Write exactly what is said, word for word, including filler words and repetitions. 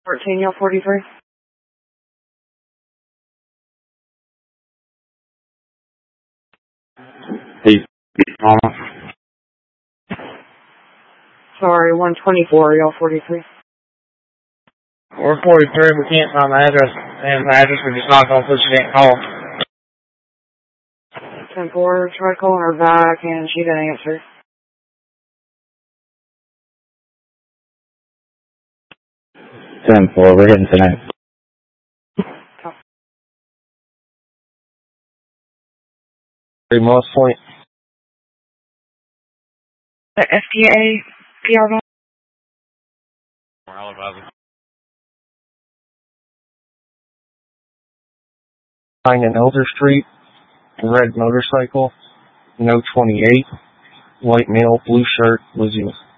fourteen, y'all forty-three. Hey, Mama. Sorry, one twenty-four, y'all forty-three. We're forty-three, we can't find the address, and the address we just knocked on, so she didn't call. ten four, tried calling her back, and she didn't answer. ten four, we're hitting tonight. Three Moss Point. The F D A P R one. Find an Elder Street, red motorcycle, no twenty-eight, white male, blue shirt, Lizzie.